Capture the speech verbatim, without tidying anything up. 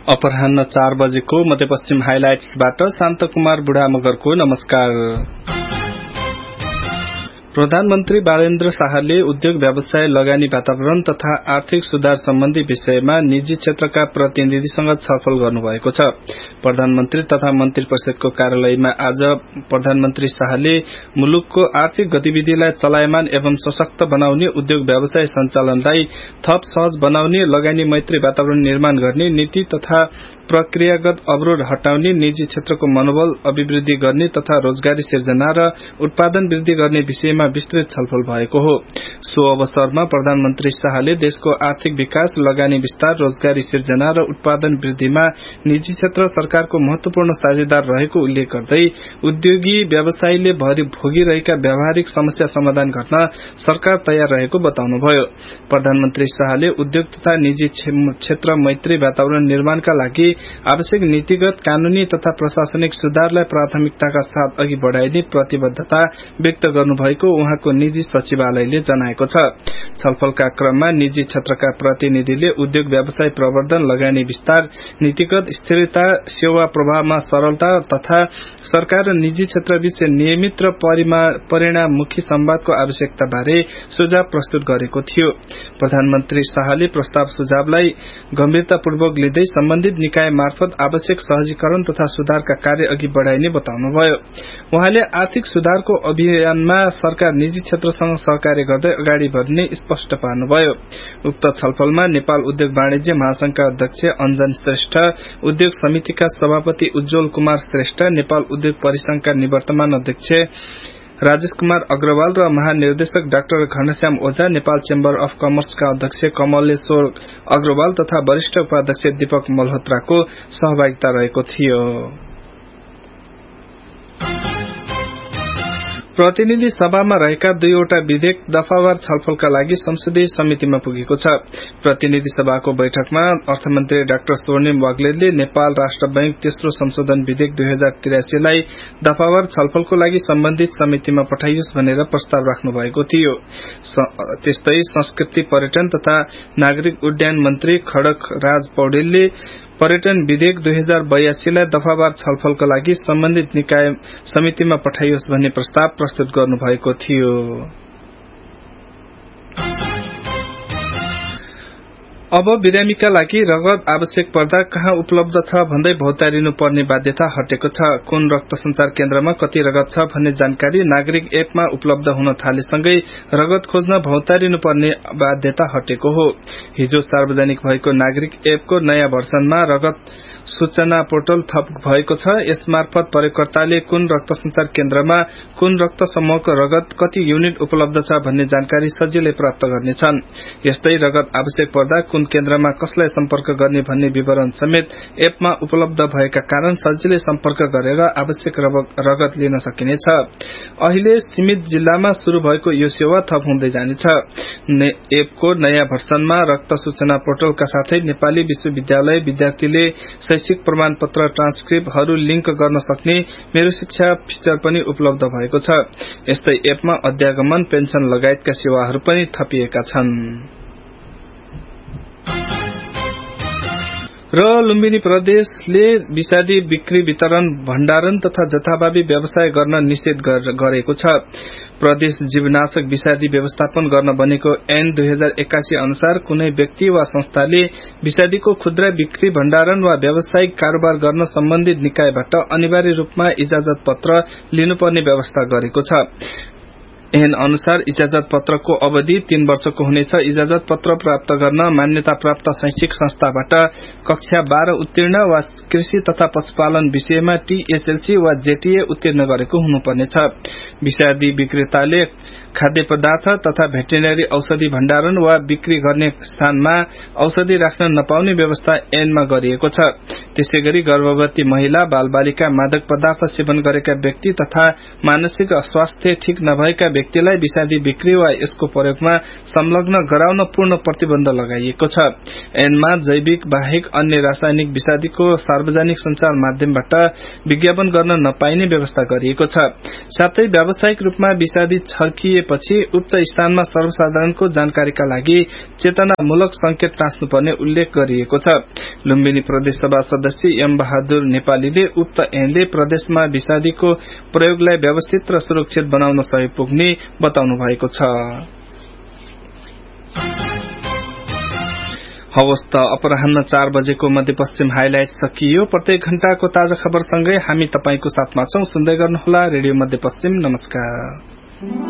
अपराह्न चार बजेको मध्यपश्चिम हाइलाइट्सबाट शान्त कुमार बुढा मगरको नमस्कार। प्रधानमन्त्री बालेन्द्र शाहले उद्योग व्यवसाय लगानी वातावरण तथा आर्थिक सुधार सम्बन्धी विषयमा निजी क्षेत्रका प्रतिनिधिसँग छलफल गर्नुभएको छ। प्रधानमन्त्री तथा मन्त्री परिषदको कार्यालयमा आज प्रधानमन्त्री शाहले मुलुकको आर्थिक गतिविधिलाई चलायमान एवं सशक्त बनाउने, उद्योग व्यवसाय सञ्चालनलाई थप सहज बनाउने, लगानी मैत्री वातावरण निर्माण गर्ने, नीति तथा प्रक्रियागत अवरोध हटाउने, निजी क्षेत्रको मनोबल अभिवृद्धि गर्ने तथा रोजगारी सिर्जना र उत्पादन वृद्धि गर्ने विषयमा विस्तृत छलफल भएको हो। सो अवसरमा प्रधानमन्त्री शाहले देशको आर्थिक विकास, लगानी विस्तार, रोजगारी सिर्जना र उत्पादन वृद्धिमा निजी क्षेत्र सरकारको महत्वपूर्ण साझेदार रहेको उल्लेख गर्दै उद्योगी व्यवसायीले भोगिरहेका व्यावहारिक समस्या समाधान गर्न सरकार तयार रहेको बताउनुभयो। प्रधानमन्त्री शाहले उद्योग तथा निजी क्षेत्र मैत्री वातावरण निर्माणका लागि आवश्यक नीतिगत, कानूनी तथा प्रशासनिक सुधारलाई प्राथमिकताका साथ अघि बढ़ाइने प्रतिबद्धता व्यक्त गर्नुभएको उहाँको निजी सचिवालयले जनाएको छ। छलफलका क्रममा निजी क्षेत्रका प्रतिनिधिले उद्योग व्यवसाय प्रवर्धन, लगानी विस्तार, नीतिगत स्थिरता, सेवा प्रवाहमा सरलता तथा सरकार र निजी क्षेत्रबीच नियमित र परिणाममुखी संवादको आवश्यकता बारे सुझाव प्रस्तुत गरेको थियो। प्रधानमन्त्री शाहले प्रस्ताव सुझावलाई गम्भीरतापूर्वक लिँदै सम्बन्धित निकाय मार्फत आवश्यक सहजीकरण तथा सुधारका कार्य अघि बढ़ाइने बताउनुभयो। उहाँले आर्थिक सुधारको अभियानमा सरकार निजी क्षेत्रसँग सहकार्य गर्दै अगाडि बढ्ने स्पष्ट पार्नुभयो। उक्त छलफलमा नेपाल उद्योग वाणिज्य महासंघका अध्यक्ष अञ्जन श्रेष्ठ, उद्योग समितिका सभापति उज्जवल कुमार श्रेष्ठ, नेपाल उद्योग परिसंघका निवर्तमान अध्यक्ष राजेश कुमार अग्रवाल र महानिर्देशक doctor Ghanshyam Ojha, Nepal chamber of कमर्सका अध्यक्ष कमलेश्वर अग्रवाल तथा वरिष्ठ उपाध्यक्ष दीपक मल्होत्राको सहभागिता रहेको थियो। प्रतिनिधि सभामा रहेका दुईवटा विधेयक दफावार छलफलका लागि संसदीय समितिमा पुगेको छ। प्रतिनिधि सभाको बैठकमा अर्थमन्त्री डाक्टर स्वर्णिम वाग्लेले नेपाल राष्ट्र बैंक तेस्रो संशोधन विधेयक दुई हजार त्रियासीलाई दफावार छलफलको लागि सम्बन्धित समितिमा पठाइयोस् भनेर प्रस्ताव राख्नु भएको थियो। त्यस्तै संस्कृति, पर्यटन तथा नागरिक उड्डयन मन्त्री खड्ग राज पौडेलले पर्यटन विधेयक दुई हजार बयासीलाई दफावार छलफलका लागि सम्बन्धित निकाय समितिमा पठाइयोस् भन्ने प्रस्ताव प्रस्तुत गर्नुभएको थियो। अब बिरामीका लागि रगत आवश्यक पर्दा कहाँ उपलब्ध छ भन्दै भौतारिनु पर्ने बाध्यता हटेको छ। कुन रक्त संचार केन्द्रमा कति रगत छ भन्ने जानकारी नागरिक एपमा उपलब्ध हुन थालेसँगै रगत खोज्न भौतारिनु पर्ने बाध्यता हटेको हो। हिजो सार्वजनिक भएको नागरिक एपको नयाँ भर्सनमा रगत सूचना पोर्टल थप भएको छ। यसमार्फत प्रयोगकर्ताले कुन रक्त संचार केन्द्रमा कुन रक्त समूहको रगत कति युनिट उपलब्ध छ भन्ने जानकारी सजिलै प्राप्त गर्नेछन्। यस्तै रगत आवश्यक पर्दा कुन केन्द्रमा कसलाई सम्पर्क गर्ने भन्ने विवरण समेत एपमा उपलब्ध भएका कारण सजिलै सम्पर्क गरेर आवश्यक रगत लिन सकिनेछ। अहिले सीमित जिल्लामा शुरू भएको यो सेवा थप हुँदै जानेछ। एपको नयाँ भर्सनमा रक्त सूचना पोर्टलका साथै नेपाली विश्वविद्यालय विद्यार्थीले शैक्षिक प्रमाणपत्र, ट्रान्सक्रिप्टहरू लिंक गर्न सक्ने मेरो शिक्षा फिचर पनि उपलब्ध भएको छ। यस्तै एपमा अध्यागमन, पेन्सन लगायतका सेवाहरू पनि थपिएका छन्। र लुम्बिनी प्रदेशले विषादी बिक्री, वितरण, भण्डारण तथा जथाभावी व्यवसाय गर्न निषेध गरेको छ। प्रदेश जीवनाशक विषादी व्यवस्थापन गर्न बनेको ऐन दुई हजार एक्कासी अनुसार कुनै व्यक्ति वा संस्थाले विषादीको खुद्रा बिक्री, भण्डारण वा व्यावसायिक कारोबार गर्न सम्बन्धित निकायबाट अनिवार्य रूपमा इजाजत पत्र लिनुपर्ने व्यवस्था गरेको छ। ऐन अनुसार इजाजत पत्रको अवधि तीन वर्षको हुनेछ। इजाजत पत्र प्राप्त गर्न मान्यता प्राप्त शैक्षिक संस्थाबाट कक्षा बाह्र उत्तीर्ण वा कृषि तथा पशुपालन विषयमा टीएचएलसी वा जेटीए उत्तीर्ण गरेको हुनुपर्नेछ। विषादी विक्रेताले खाद्य पदार्थ तथा भेटेरिनरी औषधि भण्डारण वा बिक्री गर्ने स्थानमा औषधि राख्न नपाउने व्यवस्था ऐनमा गरिएको छ। त्यसैगरी गर्भवती महिला, बालबालिका, मादक पदार्थ सेवन गरेका व्यक्ति तथा मानसिक स्वास्थ्य ठीक नभएका व्यक्तिलाई विषादी बिक्री वा यसको प्रयोगमा संलग्न गराउन पूर्ण प्रतिबन्ध लगाइएको छ। ऐनमा जैविक बाहेक अन्य रासायनिक विषादीको सार्वजनिक संचार माध्यमबाट विज्ञापन गर्न नपाइने व्यवस्था गरिएको छ। साथै व्यावसायिक रूपमा विषादी छर्किएपछि उक्त स्थानमा सर्वसाधारणको जानकारीका लागि चेतनामूलक संकेत टाँस्नुपर्ने उल्लेख गरिएको छ। लुम्बिनी प्रदेशसभा सदस्य एम बहादुर नेपालीले उक्त ऐनले प्रदेशमा विषादीको प्रयोगलाई व्यवस्थित र सुरक्षित बनाउन सहयोग पुग्ने बताउनु भएको छ। हवस् त अपराह्न चार बजेको मध्यपश्चिम हाइलाइट सकियो। प्रत्येक घण्टाको ताजा खबरसँगै हामी तपाईंको साथमा छौं। सुन्दै गर्नुहोला रेडियो मध्यपश्चिम। नमस्कार।